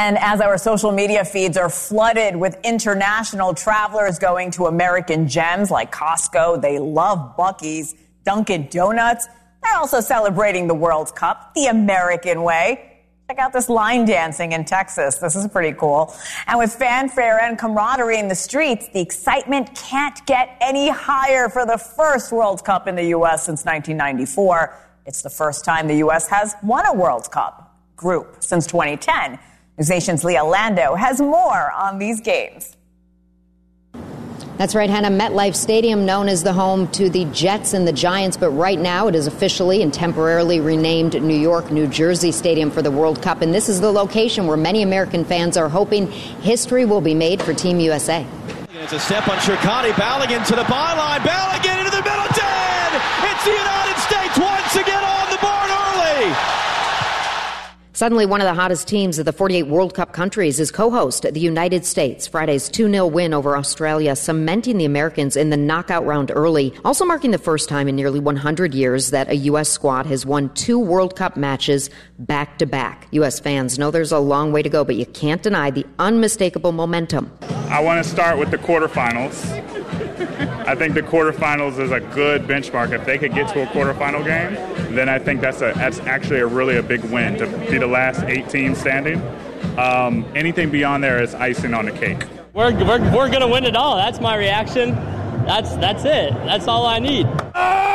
And as our social media feeds are flooded with international travelers going to American gems like Costco, they love Buc-ee's, Dunkin' Donuts. They're also celebrating the World Cup the American way. Check out this line dancing in Texas. This is pretty cool. And with fanfare and camaraderie in the streets, the excitement can't get any higher for the first World Cup in the U.S. since 1994. It's the first time the U.S. has won a World Cup group since 2010. News Nation's Leah Lando has more on these games. That's right, Hannah. MetLife Stadium, known as the home to the Jets and the Giants, but right now it is officially and temporarily renamed New York, New Jersey Stadium for the World Cup. And this is the location where many American fans are hoping history will be made for Team USA. It's a step on Shirkani. Balogun to the byline. Balogun into the middle. Dead! It's the United States once again on the board early. Suddenly, one of the hottest teams of the 48 World Cup countries is co-host the United States. Friday's 2-0 win over Australia, cementing the Americans in the knockout round early, also marking the first time in nearly 100 years that a U.S. squad has won 2 World Cup matches back-to-back. U.S. fans know there's a long way to go, but you can't deny the unmistakable momentum. I want to start with the quarterfinals. I think the quarterfinals is a good benchmark. If they could get to a quarterfinal game, then I think that's actually really a big win to be the last 8 teams standing. Anything beyond there is icing on the cake. We're going to win it all. That's my reaction. That's it. That's all I need. It's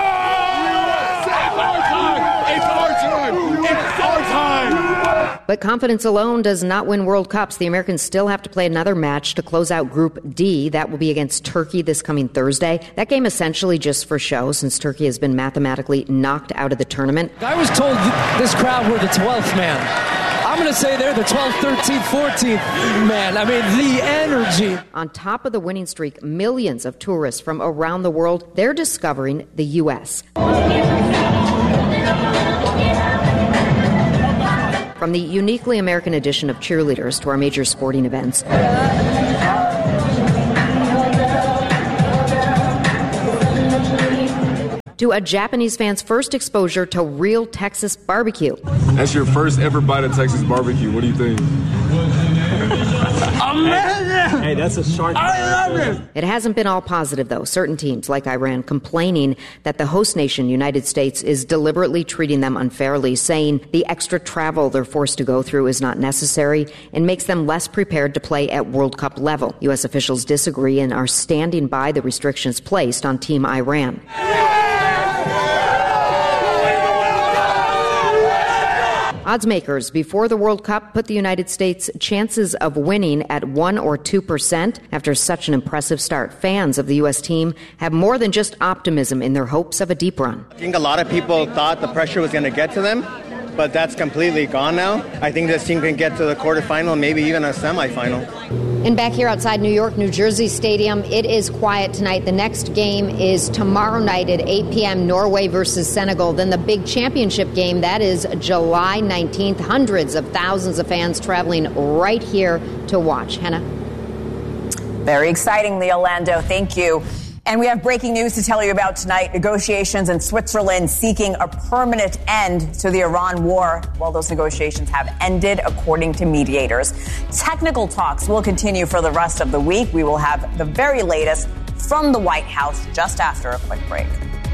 our time. But confidence alone does not win World Cups. The Americans still have to play another match to close out Group D. That will be against Turkey this coming Thursday. That game essentially just for show, since Turkey has been mathematically knocked out of the tournament. I was told this crowd were the 12th man. I'm going to say they're the 12th, 13th, 14th man. I mean, the energy. On top of the winning streak, millions of tourists from around the world, they're discovering the U.S. From the uniquely American edition of cheerleaders to our major sporting events. To a Japanese fan's first exposure to real Texas barbecue. That's your first ever bite of Texas barbecue. What do you think? Amazing! Hey, that's a shark. I love it! It hasn't been all positive, though. Certain teams, like Iran, complaining that the host nation, United States, is deliberately treating them unfairly, saying the extra travel they're forced to go through is not necessary and makes them less prepared to play at World Cup level. U.S. officials disagree and are standing by the restrictions placed on Team Iran. Odds makers before the World Cup put the United States' chances of winning at 1 or 2% after such an impressive start. Fans of the U.S. team have more than just optimism in their hopes of a deep run. I think a lot of people thought the pressure was going to get to them, but that's completely gone now. I think this team can get to the quarterfinal, maybe even a semifinal. And back here outside New York, New Jersey Stadium, it is quiet tonight. The next game is tomorrow night at 8 p.m., Norway versus Senegal. Then the big championship game, that is July 19th. Hundreds of thousands of fans traveling right here to watch. Hannah? Very exciting, Leah Lando. Thank you. And we have breaking news to tell you about tonight. Negotiations in Switzerland seeking a permanent end to the Iran war. Well, those negotiations have ended, according to mediators. Technical talks will continue for the rest of the week. We will have the very latest from the White House just after a quick break.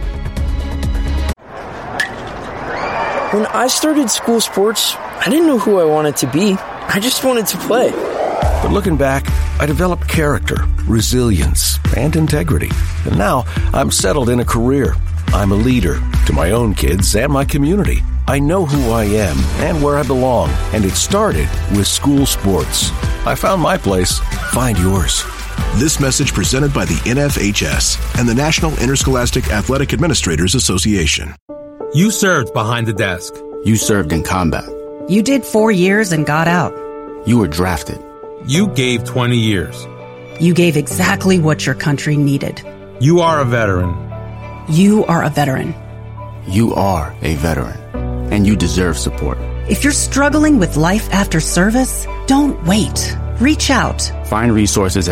When I started school sports, I didn't know who I wanted to be. I just wanted to play. But looking back, I developed character, resilience, and integrity. And now I'm settled in a career. I'm a leader to my own kids and my community. I know who I am and where I belong. And it started with school sports. I found my place. Find yours. This message presented by the NFHS and the National Interscholastic Athletic Administrators Association. You served behind the desk. You served in combat. You did 4 years and got out. You were drafted. You gave 20 years. You gave exactly what your country needed. You are a veteran. You are a veteran. You are a veteran. And you deserve support. If you're struggling with life after service, don't wait. Reach out. Find resources at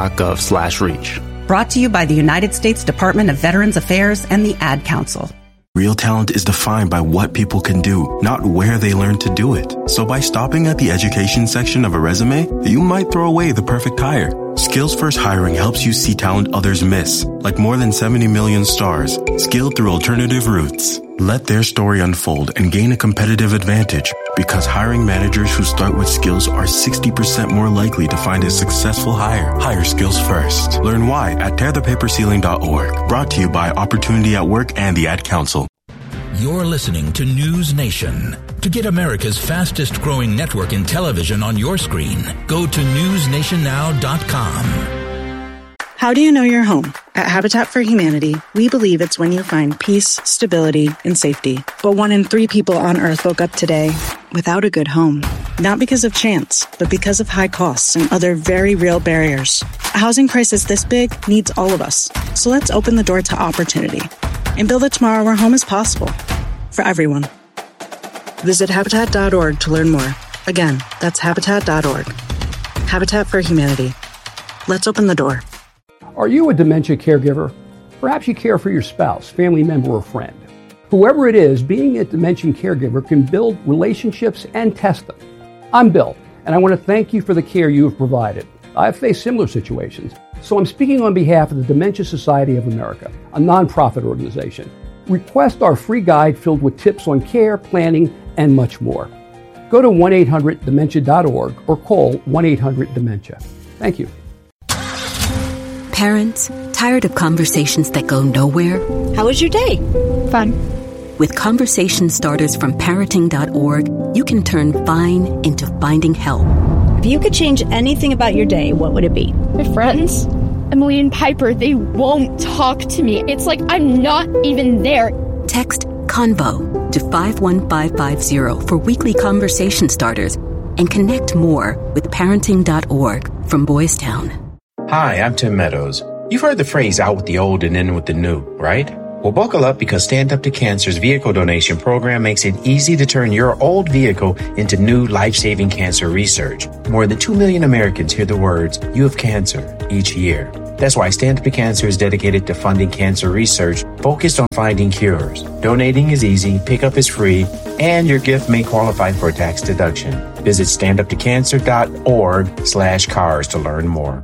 va.gov/reach. Brought to you by the United States Department of Veterans Affairs and the Ad Council. Real talent is defined by what people can do, not where they learn to do it. So by stopping at the education section of a resume, you might throw away the perfect hire. Skills First Hiring helps you see talent others miss, like more than 70 million stars, skilled through alternative routes. Let their story unfold and gain a competitive advantage, because hiring managers who start with skills are 60% more likely to find a successful hire. Hire skills first. Learn why at tearthepaperceiling.org. Brought to you by Opportunity at Work and the Ad Council. You're listening to News Nation. To get America's fastest growing network in television on your screen, go to newsnationnow.com. How do you know you're home? At Habitat for Humanity, we believe it's when you find peace, stability, and safety. But 1 in 3 people on Earth woke up today without a good home. Not because of chance, but because of high costs and other very real barriers. A housing crisis this big needs all of us. So let's open the door to opportunity and build a tomorrow where home is possible for everyone. Visit Habitat.org to learn more. Again, that's Habitat.org. Habitat for Humanity. Let's open the door. Are you a dementia caregiver? Perhaps you care for your spouse, family member, or friend. Whoever it is, being a dementia caregiver can build relationships and test them. I'm Bill, and I want to thank you for the care you have provided. I've faced similar situations, so I'm speaking on behalf of the Dementia Society of America, a nonprofit organization. Request our free guide filled with tips on care, planning, and much more. Go to 1-800-DEMENTIA.org or call 1-800-DEMENTIA. Thank you. Parents, tired of conversations that go nowhere? How was your day? Fun. With conversation starters from parenting.org, you can turn fine into finding help. If you could change anything about your day, what would it be? My friends, Emily and Piper, they won't talk to me. It's like I'm not even there. Text CONVO to 51550 for weekly conversation starters and connect more with parenting.org from Boys Town. Hi, I'm Tim Meadows. You've heard the phrase out with the old and in with the new, right? Well, buckle up because Stand Up to Cancer's vehicle donation program makes it easy to turn your old vehicle into new life-saving cancer research. More than 2 million Americans hear the words, "You have cancer," each year. That's why Stand Up to Cancer is dedicated to funding cancer research focused on finding cures. Donating is easy, pickup is free, and your gift may qualify for a tax deduction. Visit standuptocancer.org/cars to learn more.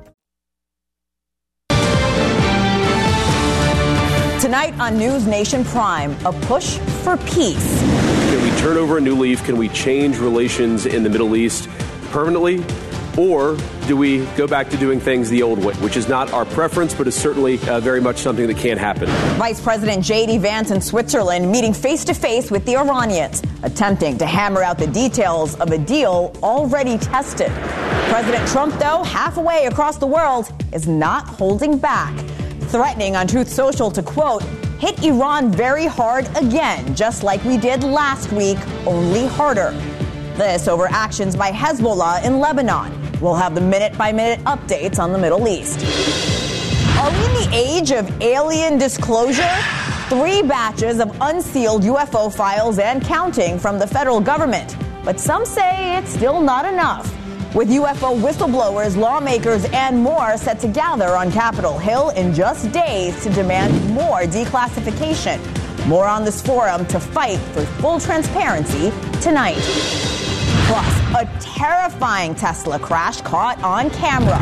Tonight on News Nation Prime, a push for peace. Can we turn over a new leaf? Can we change relations in the Middle East permanently? Or do we go back to doing things the old way, which is not our preference, but is certainly very much something that can happen? Vice President J.D. Vance in Switzerland meeting face-to-face with the Iranians, attempting to hammer out the details of a deal already tested. President Trump, though, halfway across the world, is not holding back, threatening on Truth Social to, quote, hit Iran very hard again, just like we did last week, only harder. This over actions by Hezbollah in Lebanon. We'll have the minute-by-minute updates on the Middle East. Are we in the age of alien disclosure? 3 batches of unsealed UFO files and counting from the federal government. But some say it's still not enough. With UFO whistleblowers, lawmakers, and more set to gather on Capitol Hill in just days to demand more declassification. More on this forum to fight for full transparency tonight. Plus, a terrifying Tesla crash caught on camera.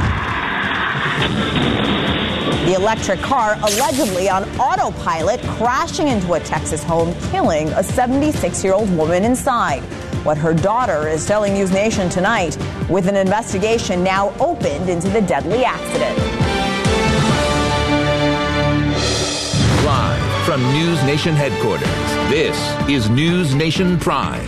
The electric car allegedly on autopilot crashing into a Texas home, killing a 76-year-old woman inside. What her daughter is telling News Nation tonight, with an investigation now opened into the deadly accident. Live from News Nation headquarters, this is News Nation Prime.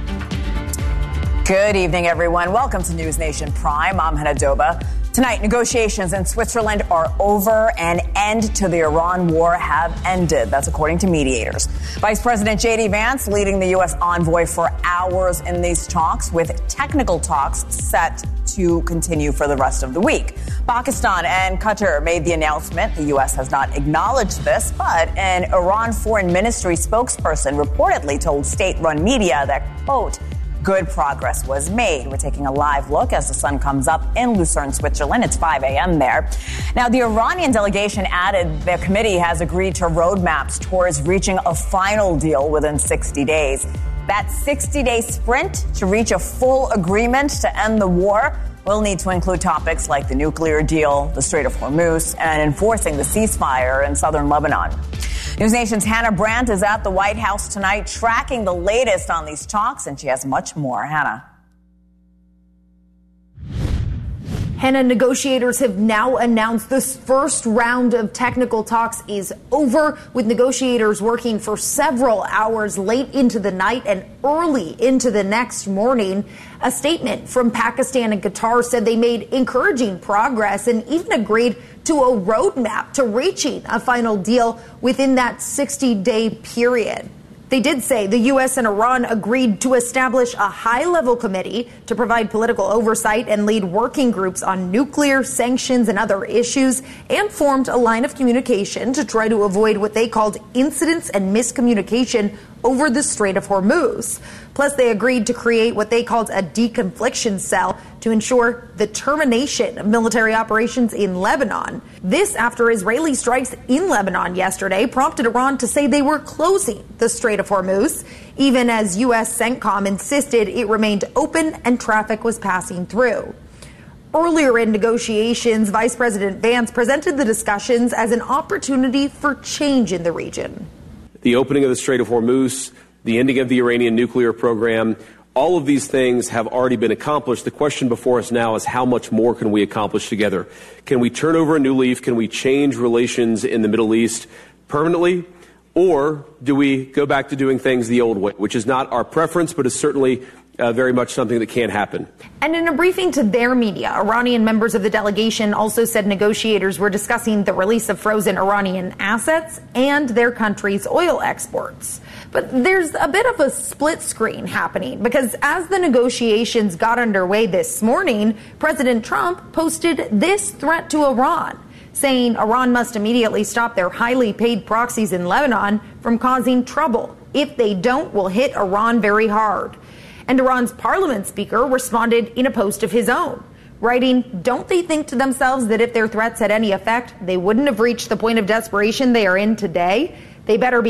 Good evening, everyone. Welcome to News Nation Prime. I'm Hannah Doba. Tonight, negotiations in Switzerland are over and end to the Iran war have ended. That's according to mediators. Vice President J.D. Vance leading the U.S. envoy for hours in these talks, with technical talks set to continue for the rest of the week. Pakistan and Qatar made the announcement. The U.S. has not acknowledged this, but an Iran Foreign Ministry spokesperson reportedly told state-run media that, quote, good progress was made. We're taking a live look as the sun comes up in Lucerne, Switzerland. It's 5 a.m. there. Now, the Iranian delegation added their committee has agreed to roadmaps towards reaching a final deal within 60 days. That 60-day sprint to reach a full agreement to end the war will need to include topics like the nuclear deal, the Strait of Hormuz, and enforcing the ceasefire in southern Lebanon. News Nation's Hannah Brandt is at the White House tonight tracking the latest on these talks, and she has much more. Hannah. Hannah, negotiators have now announced this first round of technical talks is over, with negotiators working for several hours late into the night and early into the next morning. A statement from Pakistan and Qatar said they made encouraging progress and even agreed to a roadmap to reaching a final deal within that 60-day period. They did say the U.S. and Iran agreed to establish a high-level committee to provide political oversight and lead working groups on nuclear sanctions and other issues, and formed a line of communication to try to avoid what they called incidents and miscommunication over the Strait of Hormuz. Plus, they agreed to create what they called a deconfliction cell to ensure the termination of military operations in Lebanon. This after Israeli strikes in Lebanon yesterday prompted Iran to say they were closing the Strait of Hormuz, even as U.S. CENTCOM insisted it remained open and traffic was passing through. Earlier in negotiations, Vice President Vance presented the discussions as an opportunity for change in the region. The opening of the Strait of Hormuz, the ending of the Iranian nuclear program, all of these things have already been accomplished. The question before us now is how much more can we accomplish together? Can we turn over a new leaf? Can we change relations in the Middle East permanently? Or do we go back to doing things the old way, which is not our preference, but is certainly very much something that can happen. And in a briefing to their media, Iranian members of the delegation also said negotiators were discussing the release of frozen Iranian assets and their country's oil exports. But there's a bit of a split screen happening because as the negotiations got underway this morning, President Trump posted this threat to Iran, saying Iran must immediately stop their highly paid proxies in Lebanon from causing trouble. If they don't, we'll hit Iran very hard. And Iran's parliament speaker responded in a post of his own, writing, "Don't they think to themselves that if their threats had any effect, they wouldn't have reached the point of desperation they are in today? They better be